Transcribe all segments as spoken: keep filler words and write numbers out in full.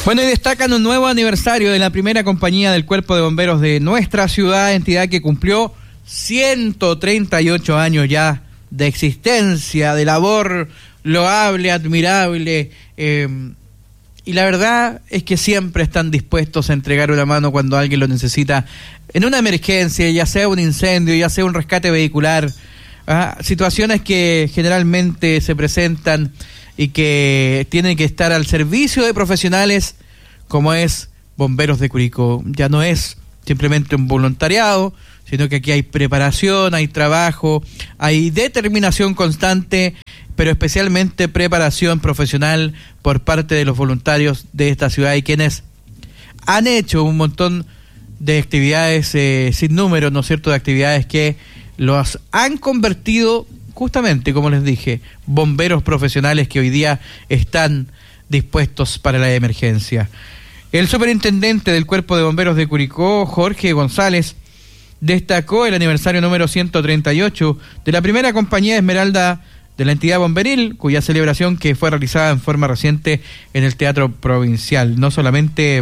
Bueno, y destacan un nuevo aniversario de la primera compañía del Cuerpo de Bomberos de nuestra ciudad, entidad que cumplió ciento treinta y ocho años ya de existencia, de labor loable, admirable, eh, y la verdad es que siempre están dispuestos a entregar una mano cuando alguien lo necesita en una emergencia, ya sea un incendio, ya sea un rescate vehicular, ¿ah? Situaciones que generalmente se presentan y que tienen que estar al servicio de profesionales como es Bomberos de Curicó. Ya no es simplemente un voluntariado, sino que aquí hay preparación, hay trabajo, hay determinación constante, pero especialmente preparación profesional por parte de los voluntarios de esta ciudad y quienes han hecho un montón de actividades eh, sin número, ¿no es cierto?, de actividades que los han convertido justamente, como les dije, bomberos profesionales que hoy día están dispuestos para la emergencia. El superintendente del Cuerpo de Bomberos de Curicó, Jorge González, destacó el aniversario número ciento treinta y ocho de la primera compañía Esmeralda de la entidad bomberil, cuya celebración que fue realizada en forma reciente en el Teatro Provincial. No solamente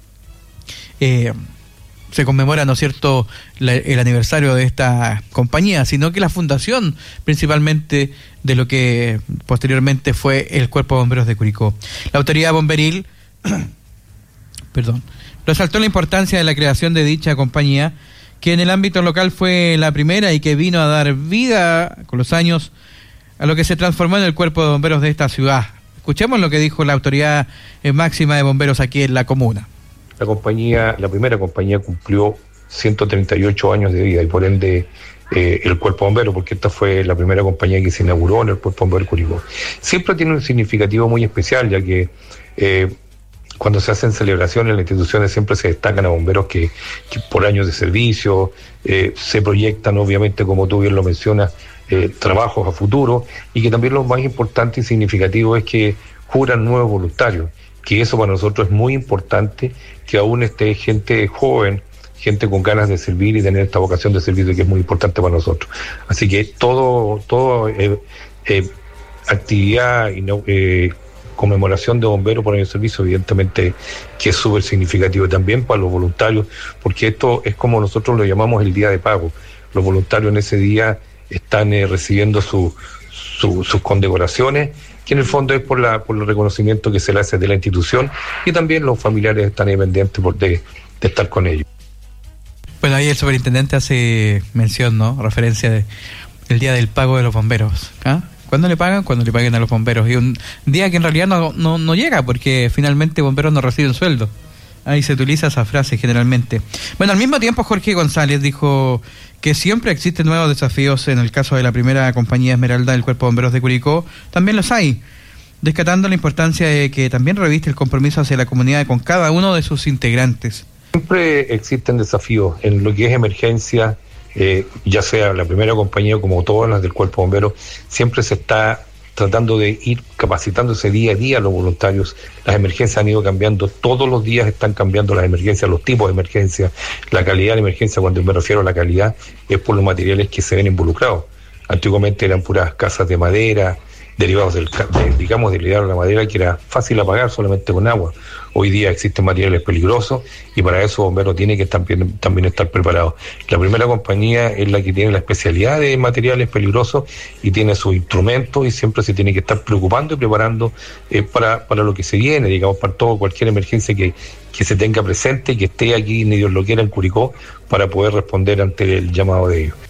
eh, se conmemora, ¿no es cierto?, la, el aniversario de esta compañía, sino que la fundación principalmente de lo que posteriormente fue el Cuerpo de Bomberos de Curicó. La autoridad bomberil perdón, resaltó la importancia de la creación de dicha compañía, que en el ámbito local fue la primera y que vino a dar vida con los años a lo que se transformó en el Cuerpo de Bomberos de esta ciudad. Escuchemos lo que dijo la autoridad máxima de bomberos aquí en la comuna. La compañía, la primera compañía cumplió ciento treinta y ocho años de vida y por ende eh, el Cuerpo de Bomberos, porque esta fue la primera compañía que se inauguró en el Cuerpo de Bomberos de Curicó. Siempre tiene un significativo muy especial, ya que eh, cuando se hacen celebraciones en las instituciones siempre se destacan a bomberos que, que por años de servicio, eh, se proyectan obviamente, como tú bien lo mencionas, eh, trabajos a futuro, y que también lo más importante y significativo es que juran nuevos voluntarios, que eso para nosotros es muy importante, que aún esté gente joven, gente con ganas de servir y tener esta vocación de servicio, que es muy importante para nosotros. Así que todo, todo eh, eh, actividad y no, eh, conmemoración de bomberos por año de servicio, evidentemente que es súper significativo también para los voluntarios, porque esto es como nosotros lo llamamos el día de pago. Los voluntarios en ese día están eh, recibiendo su, su, sus condecoraciones, que en el fondo es por la por el reconocimiento que se le hace de la institución, y también los familiares están ahí pendientes por de, de estar con ellos. Bueno, ahí el superintendente hace mención, ¿no?, referencia de el día del pago de los bomberos, ¿ah? ¿Cuándo le pagan? Cuando le paguen a los bomberos. Y un día que en realidad no, no, no llega, porque finalmente bomberos no reciben sueldo. Ahí se utiliza esa frase generalmente. Bueno, al mismo tiempo Jorge González dijo que siempre existen nuevos desafíos. En el caso de la primera compañía Esmeralda del Cuerpo de Bomberos de Curicó, también los hay, descartando la importancia de que también reviste el compromiso hacia la comunidad con cada uno de sus integrantes. Siempre existen desafíos en lo que es emergencia. Eh, ya sea la primera compañía como todas las del Cuerpo de Bomberos, siempre se está tratando de ir capacitándose día a día a los voluntarios. Las emergencias han ido cambiando, todos los días están cambiando las emergencias, los tipos de emergencias, la calidad de emergencia. Cuando me refiero a la calidad es por los materiales que se ven involucrados. Antiguamente eran puras casas de madera, derivados del, de, digamos, del hidro de la madera, que era fácil apagar solamente con agua. Hoy día existen materiales peligrosos y para eso Bomberos tiene que también, también estar preparado. La primera compañía es la que tiene la especialidad de materiales peligrosos y tiene sus instrumentos, y siempre se tiene que estar preocupando y preparando eh, para, para lo que se viene, digamos, para todo, cualquier emergencia que, que se tenga presente y que esté aquí, ni Dios lo quiera, en Curicó, para poder responder ante el llamado de ellos.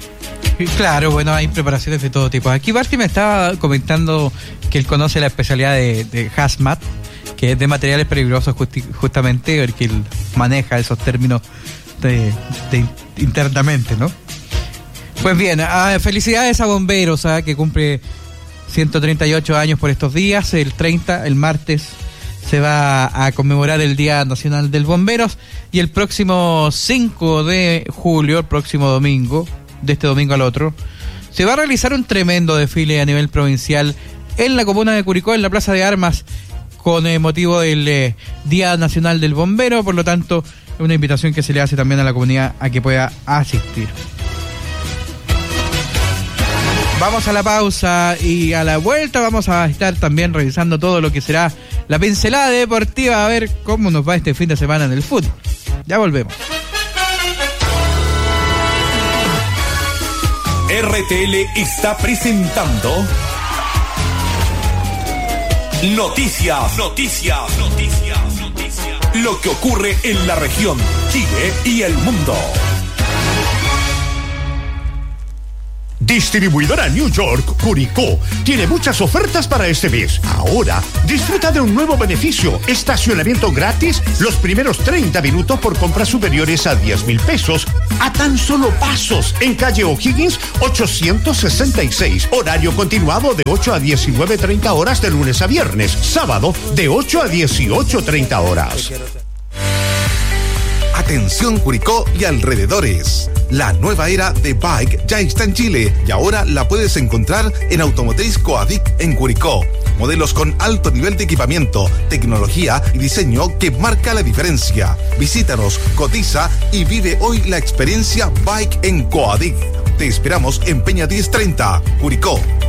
Claro, bueno, hay preparaciones de todo tipo. Aquí Barty me estaba comentando que él conoce la especialidad de, de hazmat, que es de materiales peligrosos justi- justamente, porque él maneja esos términos de, de internamente, ¿no? Pues bien, ah, felicidades a bomberos, ¿ah? Que cumple ciento treinta y ocho años por estos días. El treinta, el martes, se va a conmemorar el Día Nacional del Bomberos, y el próximo cinco de julio, el próximo domingo, de este domingo al otro, se va a realizar un tremendo desfile a nivel provincial en la comuna de Curicó, en la Plaza de Armas, con eh, motivo del eh, Día Nacional del Bombero. Por lo tanto, es una invitación que se le hace también a la comunidad a que pueda asistir. Vamos a la pausa y a la vuelta vamos a estar también revisando todo lo que será la pincelada deportiva, a ver cómo nos va este fin de semana en el fútbol. Ya volvemos. R T L está presentando Noticias, Noticias, Noticias, Noticias. Lo que ocurre en la región, Chile y el mundo. Distribuidora New York Curicó tiene muchas ofertas para este mes. Ahora, disfruta de un nuevo beneficio: estacionamiento gratis los primeros treinta minutos por compras superiores a diez mil pesos, a tan solo pasos, en calle O'Higgins ochocientos sesenta y seis. Horario continuado de ocho a diecinueve treinta horas de lunes a viernes. Sábado de ocho a dieciocho treinta horas. Atención Curicó y alrededores. La nueva era de Bike ya está en Chile y ahora la puedes encontrar en Automotriz Coadic en Curicó. Modelos con alto nivel de equipamiento, tecnología y diseño que marca la diferencia. Visítanos, cotiza y vive hoy la experiencia Bike en Coadic. Te esperamos en Peña diez treinta, Curicó.